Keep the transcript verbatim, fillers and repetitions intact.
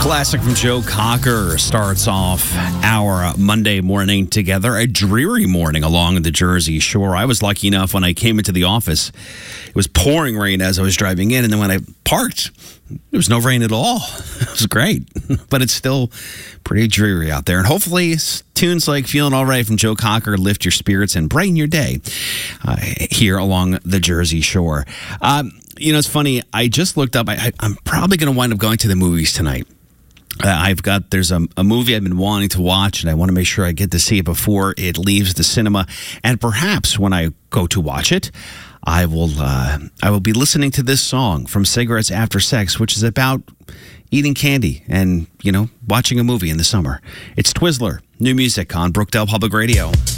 Classic from Joe Cocker starts off our Monday morning together. A dreary morning along the Jersey Shore. I was lucky enough when I came into the office, it was pouring rain as I was driving in. And then when I parked, there was no rain at all. It was great. But it's still pretty dreary out there. And hopefully tunes like Feeling All Right from Joe Cocker lift your spirits and brighten your day uh, here along the Jersey Shore. Um, you know, it's funny. I just looked up. I, I, I'm probably going to wind up going to the movies tonight. Uh, I've got, there's a, a movie I've been wanting to watch, and I want to make sure I get to see it before it leaves the cinema. And perhaps when I go to watch it, I will uh, I will be listening to this song from Cigarettes After Sex, which is about eating candy and, you know, watching a movie in the summer. It's Twizzler, new music on Brookdale Public Radio.